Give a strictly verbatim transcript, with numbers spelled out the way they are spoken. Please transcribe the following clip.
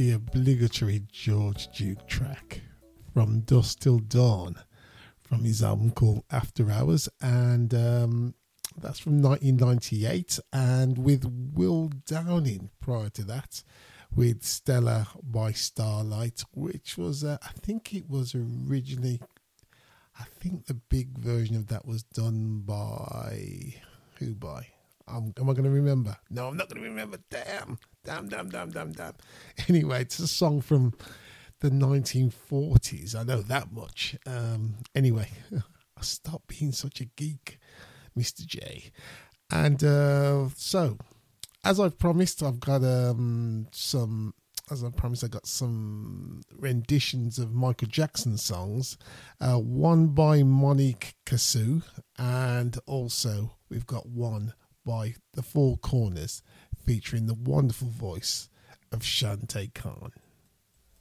the obligatory George Duke track from Dusk Till Dawn from his album called After Hours, and um, that's from nineteen ninety-eight, and with Will Downing prior to that with Stella by Starlight, which was uh, I think it was originally I think the big version of that was done by who by Um, am I going to remember? No, I'm not going to remember. Damn, damn, damn, damn, damn, damn. Anyway, it's a song from the nineteen forties. I know that much. Um, anyway, I stopped being such a geek, Mister J. And uh, so, as I've promised, I've got um, some. As I promised, I got some renditions of Michael Jackson songs. Uh, one by Monique Cassou, and also we've got one by The Four Corners, featuring the wonderful voice of Shante Khan.